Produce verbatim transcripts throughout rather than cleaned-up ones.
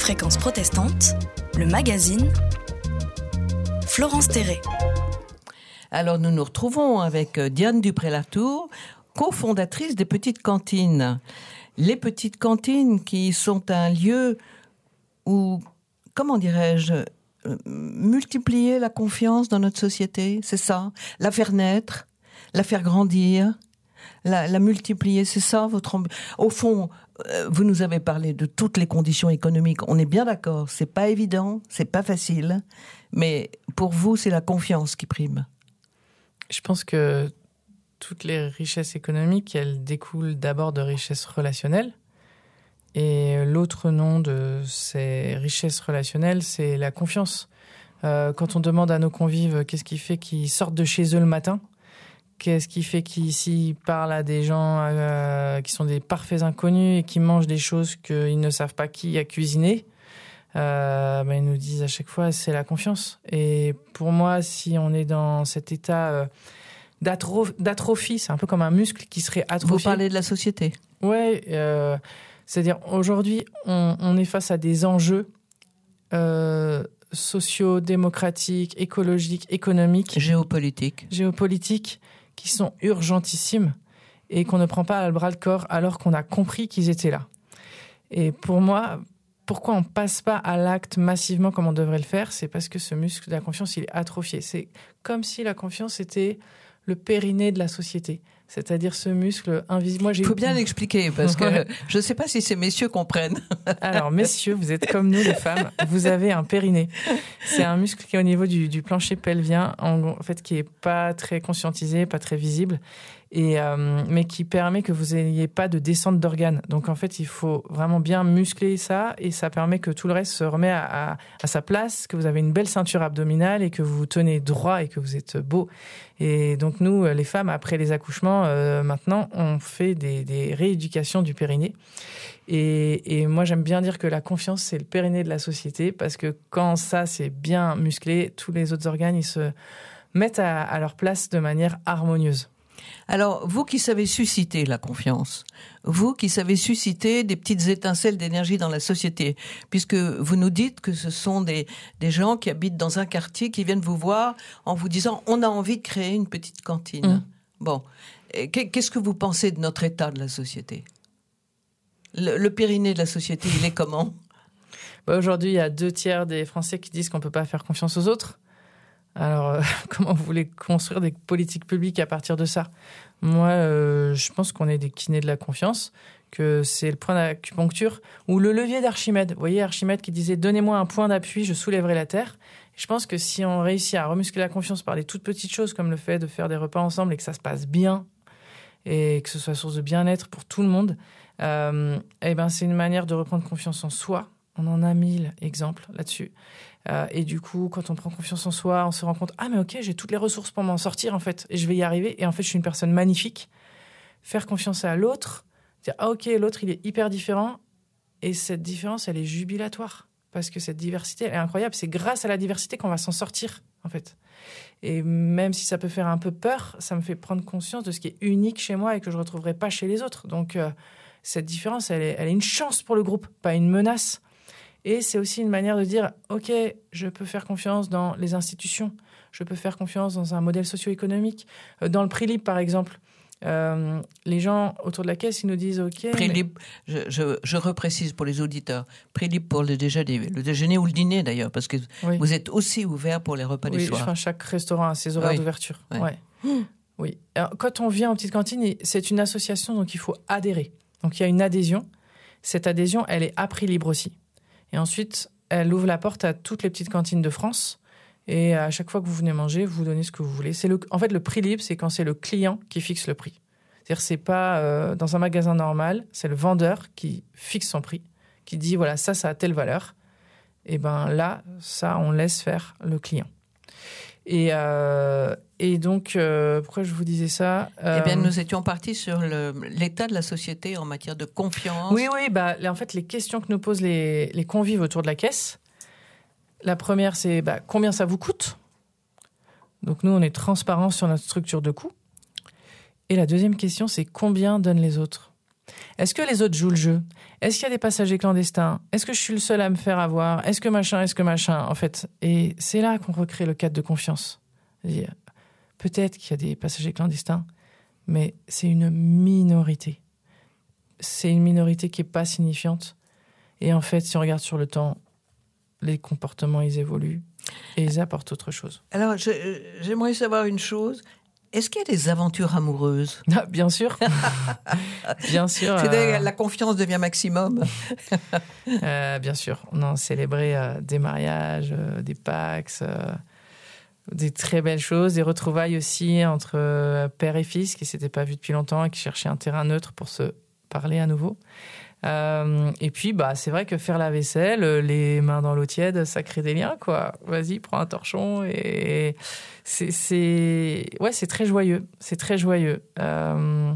Fréquence protestante, le magazine, Florence Terré. Alors nous nous retrouvons avec Diane Dupré-Latour, cofondatrice des Petites Cantines. Les Petites Cantines qui sont un lieu où, comment dirais-je, multiplier la confiance dans notre société, c'est ça, la faire naître, la faire grandir, la, la multiplier, c'est ça votre ambi- Au fond, euh, vous nous avez parlé de toutes les conditions économiques, on est bien d'accord, c'est pas évident, c'est pas facile, mais pour vous, c'est la confiance qui prime. Je pense que toutes les richesses économiques, elles découlent d'abord de richesses relationnelles. Et l'autre nom de ces richesses relationnelles, c'est la confiance. Euh, quand on demande à nos convives qu'est-ce qui fait qu'ils sortent de chez eux le matin, qu'est-ce qui fait qu'ils parlent à des gens euh, qui sont des parfaits inconnus et qui mangent des choses qu'ils ne savent pas qui a cuisiné, euh, ben ils nous disent à chaque fois c'est la confiance. Et pour moi, si on est dans cet état euh, d'atro- d'atrophie, c'est un peu comme un muscle qui serait atrophié. Vous parlez de la société. Ouais, euh, c'est-à-dire aujourd'hui, on, on est face à des enjeux euh, sociaux, démocratiques, écologiques, économiques, Géopolitique. géopolitiques, qui sont urgentissimes et qu'on ne prend pas à bras le corps alors qu'on a compris qu'ils étaient là. Et pour moi, pourquoi on passe pas à l'acte massivement comme on devrait le faire ? C'est parce que ce muscle de la confiance, il est atrophié. C'est comme si la confiance était le périnée de la société. C'est-à-dire ce muscle invisible. Moi, j'ai Il faut eu... bien l'expliquer parce que je ne sais pas si ces messieurs comprennent. Alors, messieurs, vous êtes comme nous, les femmes. Vous avez un périnée. C'est un muscle qui est au niveau du, du plancher pelvien, en, en fait, qui est pas très conscientisé, pas très visible, et euh, mais qui permet que vous n'ayez pas de descente d'organes. Donc, en fait, il faut vraiment bien muscler ça, et ça permet que tout le reste se remet à, à, à sa place, que vous avez une belle ceinture abdominale et que vous vous tenez droit et que vous êtes beau. Et donc, nous, les femmes, après les accouchements, euh, maintenant, on fait des, des rééducations du périnée. Et, et moi, j'aime bien dire que la confiance, c'est le périnée de la société, parce que quand ça, c'est bien musclé, tous les autres organes, ils se mettent à, à leur place de manière harmonieuse. Alors, vous qui savez susciter la confiance, vous qui savez susciter des petites étincelles d'énergie dans la société, puisque vous nous dites que ce sont des, des gens qui habitent dans un quartier qui viennent vous voir en vous disant « on a envie de créer une petite cantine mmh. ». Bon, qu'est-ce que vous pensez de notre état de la société ? Le, le périnée de la société, il est comment ? Bah aujourd'hui, il y a deux tiers des Français qui disent qu'on ne peut pas faire confiance aux autres. Alors, euh, comment vous voulez construire des politiques publiques à partir de ça ? Moi, euh, je pense qu'on est des kinés de la confiance, que c'est le point d'acupuncture ou le levier d'Archimède. Vous voyez, Archimède qui disait « Donnez-moi un point d'appui, je soulèverai la terre ». Je pense que si on réussit à remuscler la confiance par des toutes petites choses, comme le fait de faire des repas ensemble et que ça se passe bien, et que ce soit source de bien-être pour tout le monde, euh, eh ben, c'est une manière de reprendre confiance en soi. On en a mille exemples là-dessus. Euh, et du coup, quand on prend confiance en soi, on se rend compte « Ah, mais ok, j'ai toutes les ressources pour m'en sortir, en fait, et je vais y arriver. Et en fait, je suis une personne magnifique. » Faire confiance à l'autre, dire « Ah, ok, l'autre, il est hyper différent. » Et cette différence, elle est jubilatoire. Parce que cette diversité, elle est incroyable. C'est grâce à la diversité qu'on va s'en sortir, en fait. Et même si ça peut faire un peu peur, ça me fait prendre conscience de ce qui est unique chez moi et que je ne retrouverai pas chez les autres. Donc, euh, cette différence, elle est, elle est une chance pour le groupe, pas une menace. Et c'est aussi une manière de dire, OK, je peux faire confiance dans les institutions, je peux faire confiance dans un modèle socio-économique. Dans le prix libre, par exemple, euh, les gens autour de la caisse, ils nous disent, OK... Prix mais... libre, je, je, je reprécise pour les auditeurs, prix libre pour le déjeuner, le déjeuner ou le dîner d'ailleurs, parce que oui. Vous êtes aussi ouvert pour les repas oui, du soir. Enfin, chaque restaurant a ses horaires oui. d'ouverture. Ouais. Ouais. Mmh. Oui. Alors, quand on vient en petite cantine, c'est une association, donc il faut adhérer. Donc il y a une adhésion. Cette adhésion, elle est à prix libre aussi. Et ensuite, elle ouvre la porte à toutes les petites cantines de France. Et à chaque fois que vous venez manger, vous donnez ce que vous voulez. C'est le, en fait, le prix libre, c'est quand c'est le client qui fixe le prix. C'est-à-dire, c'est pas euh, dans un magasin normal, c'est le vendeur qui fixe son prix, qui dit, voilà, ça, ça a telle valeur. Et ben là, ça, on laisse faire le client. Et, euh, et donc, euh, pourquoi je vous disais ça euh... Eh bien, nous étions partis sur le, l'état de la société en matière de confiance. Oui, oui. Bah, en fait, les questions que nous posent les, les convives autour de la caisse, la première, c'est bah, combien ça vous coûte ? Donc, nous, on est transparent sur notre structure de coût. Et la deuxième question, c'est combien donnent les autres ? Est-ce que les autres jouent le jeu? Est-ce qu'il y a des passagers clandestins? Est-ce que je suis le seul à me faire avoir? Est-ce que machin, est-ce que machin? En fait, et c'est là qu'on recrée le cadre de confiance. C'est-à-dire, peut-être qu'il y a des passagers clandestins, mais c'est une minorité. C'est une minorité qui n'est pas signifiante. Et en fait, si on regarde sur le temps, les comportements, ils évoluent et ils apportent autre chose. Alors, je, j'aimerais savoir une chose. Est-ce qu'il y a des aventures amoureuses? Ah, bien sûr. Bien sûr. C'est euh... La confiance devient maximum. euh, bien sûr. On a célébré euh, des mariages, euh, des Pacs, euh, des très belles choses, des retrouvailles aussi entre euh, père et fils qui ne s'étaient pas vus depuis longtemps et qui cherchaient un terrain neutre pour se parler à nouveau. Euh, et puis, bah, c'est vrai que faire la vaisselle, les mains dans l'eau tiède, ça crée des liens, quoi. Vas-y, prends un torchon et c'est, c'est, ouais, c'est très joyeux. C'est très joyeux. Euh,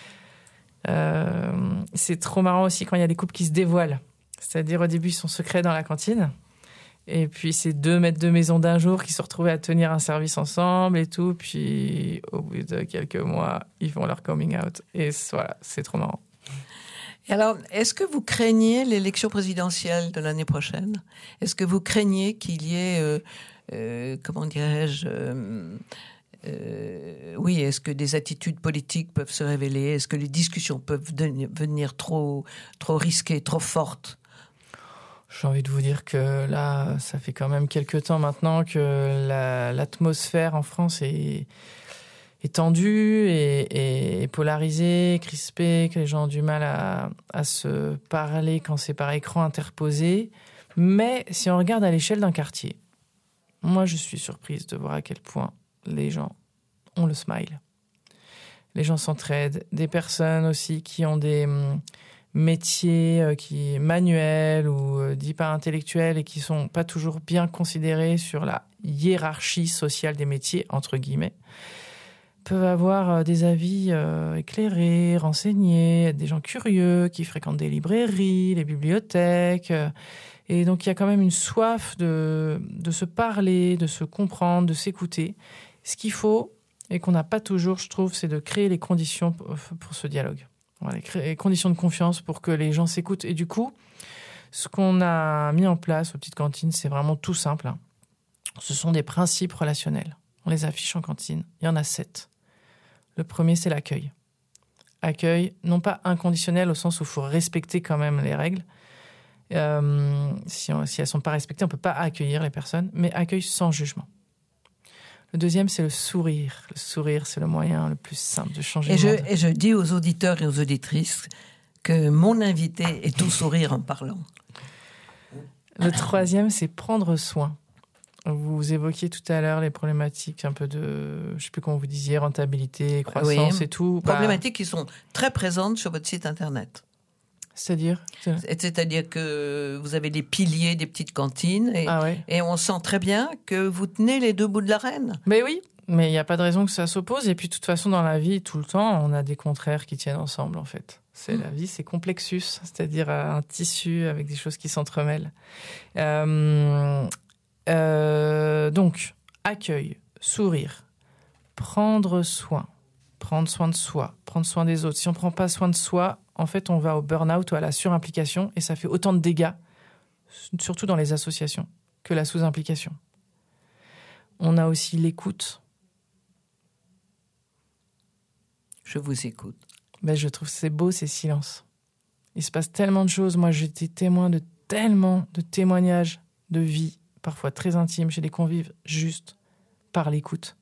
euh, c'est trop marrant aussi quand il y a des couples qui se dévoilent. C'est-à-dire, au début, ils sont secrets dans la cantine. Et puis, c'est deux maîtres de maison d'un jour qui se retrouvaient à tenir un service ensemble et tout. Puis, au bout de quelques mois, ils font leur coming out. Et voilà, c'est trop marrant. Et alors, est-ce que vous craignez l'élection présidentielle de l'année prochaine? Est-ce que vous craignez qu'il y ait, euh, euh, comment dirais-je, euh, euh, oui, est-ce que des attitudes politiques peuvent se révéler? Est-ce que les discussions peuvent devenir trop, trop risquées, trop fortes? J'ai envie de vous dire que là, ça fait quand même quelques temps maintenant que la, l'atmosphère en France est... est tendue et, et polarisée, crispée, que les gens ont du mal à, à se parler quand c'est par écran interposé. Mais si on regarde à l'échelle d'un quartier, moi, je suis surprise de voir à quel point les gens ont le smile. Les gens s'entraident. Des personnes aussi qui ont des hum, métiers euh, qui, manuels ou euh, dits pas intellectuels et qui sont pas toujours bien considérés sur la hiérarchie sociale des métiers, entre guillemets, peuvent avoir des avis euh, éclairés, renseignés, des gens curieux qui fréquentent des librairies, les bibliothèques. Euh, et donc, il y a quand même une soif de, de se parler, de se comprendre, de s'écouter. Ce qu'il faut, et qu'on n'a pas toujours, je trouve, c'est de créer les conditions pour, pour ce dialogue. Voilà, les, les conditions de confiance pour que les gens s'écoutent. Et du coup, ce qu'on a mis en place aux petites cantines, c'est vraiment tout simple. Hein. Ce sont des principes relationnels. On les affiche en cantine. Il y en a sept. Le premier, c'est l'accueil. Accueil, non pas inconditionnel au sens où il faut respecter quand même les règles. Euh, si, on, si elles ne sont pas respectées, on ne peut pas accueillir les personnes, mais accueil sans jugement. Le deuxième, c'est le sourire. Le sourire, c'est le moyen le plus simple de changer et le je, monde. Et je dis aux auditeurs et aux auditrices que mon invité est tout sourire en parlant. Le troisième, c'est prendre soin. Vous évoquiez tout à l'heure les problématiques un peu de, je ne sais plus comment vous disiez, rentabilité, croissance oui, et tout. Problématiques bah, qui sont très présentes sur votre site internet. C'est-à-dire C'est-à-dire que vous avez des piliers des petites cantines et, ah ouais. et on sent très bien que vous tenez les deux bouts de la reine. Mais oui, mais il n'y a pas de raison que ça s'oppose. Et puis de toute façon, dans la vie, tout le temps, on a des contraires qui tiennent ensemble en fait. C'est, mmh. La vie, c'est complexus, c'est-à-dire un tissu avec des choses qui s'entremêlent. Euh... Euh, donc, accueil, sourire, prendre soin, prendre soin de soi, prendre soin des autres. Si on ne prend pas soin de soi, en fait, on va au burn-out ou à la surimplication et ça fait autant de dégâts, surtout dans les associations, que la sous-implication. On a aussi l'écoute. Je vous écoute. Ben, je trouve que c'est beau, ces silences. Il se passe tellement de choses. Moi, j'étais témoin de tellement de témoignages de vie, parfois très intime, chez des convives, juste par l'écoute.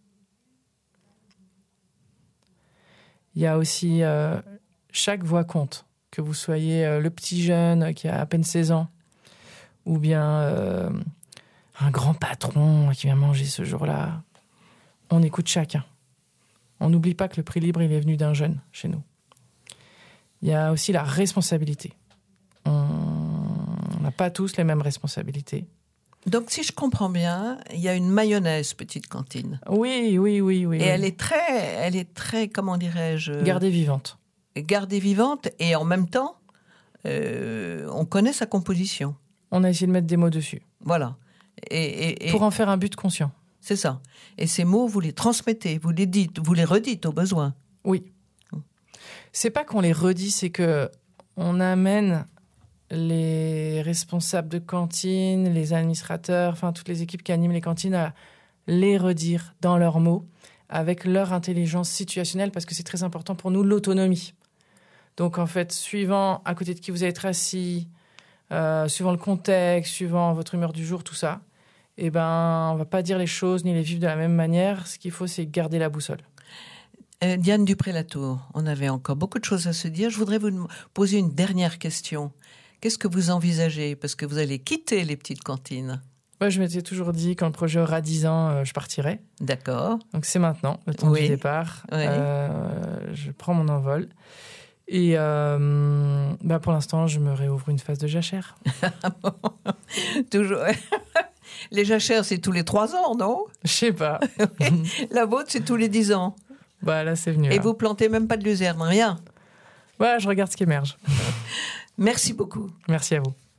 Il y a aussi euh, chaque voix compte, que vous soyez euh, le petit jeune qui a à peine seize ans, ou bien euh, un grand patron qui vient manger ce jour-là. On écoute chacun. On n'oublie pas que le prix libre, il est venu d'un jeune chez nous. Il y a aussi la responsabilité. On n'a pas tous les mêmes responsabilités. Donc, si je comprends bien, il y a une mayonnaise petite cantine. Oui, oui, oui, oui. Et oui. elle est très, elle est très, comment dirais-je, gardée vivante. Gardée vivante, et en même temps, euh, on connaît sa composition. On a essayé de mettre des mots dessus. Voilà. Et, et, et pour en faire un but conscient. C'est ça. Et ces mots, vous les transmettez, vous les dites, vous les redites au besoin. Oui. C'est pas qu'on les redit, c'est que on amène les responsables de cantine, les administrateurs, enfin toutes les équipes qui animent les cantines à les redire dans leurs mots, avec leur intelligence situationnelle, parce que c'est très important pour nous, l'autonomie. Donc en fait, suivant à côté de qui vous allez être assis, euh, suivant le contexte, suivant votre humeur du jour, tout ça, eh ben, on va pas dire les choses ni les vivre de la même manière. Ce qu'il faut, c'est garder la boussole. Euh, Diane Dupré-Latour, on avait encore beaucoup de choses à se dire. Je voudrais vous poser une dernière question. Qu'est-ce que vous envisagez? Parce que vous allez quitter les petites cantines. Moi, je m'étais toujours dit, quand le projet aura dix ans, euh, je partirai. D'accord. Donc c'est maintenant, le temps Oui. du départ. Oui. Euh, je prends mon envol. Et euh, bah pour l'instant, je me réouvre une phase de jachère. Toujours. Les jachères, c'est tous les trois ans, non? Je sais pas. La vôtre, c'est tous les dix ans. Bah là, c'est venu. Et là. vous plantez même pas de luzerne, rien? Ouais, je regarde ce qui émerge. Merci beaucoup. Merci à vous.